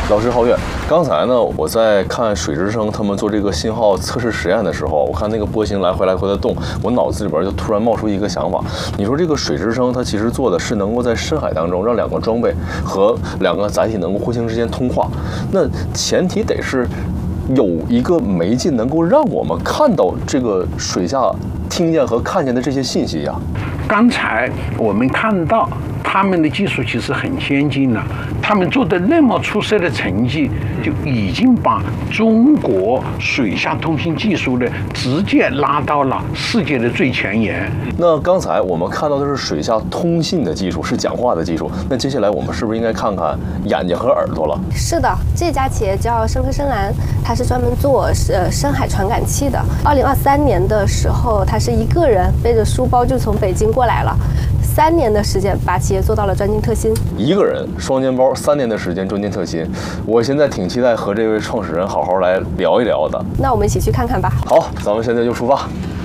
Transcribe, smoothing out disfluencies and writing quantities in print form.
老师好远。刚才呢，我在看水之声他们做这个信号测试实验的时候，我看那个波形来回的动，我脑子里边就突然冒出一个想法。你说这个水之声它其实做的是能够在深海当中让两个装备和两个载体能够互相之间通话，那前提得是有一个媒介能够让我们看到这个水下听见和看见的这些信息呀。 刚才我们看到他们的技术其实很先进了，他们做的那么出色的成绩，就已经把中国水下通信技术呢直接拉到了世界的最前沿。 那刚才我们看到的是水下通信的技术，是讲话的技术。那接下来我们是不是应该看看眼睛和耳朵了？ 是的，这家企业叫深科深蓝，它是专门做深海传感器的。2023年的时候，他是一个人背着书包就从北京过来了。3年的时间，把企业做到了专精特新。 一个人双肩包，3年的时间专精特新。我现在挺期待和这位创始人好好来聊一聊的。 那我们一起去看看吧。 好，咱们现在就出发。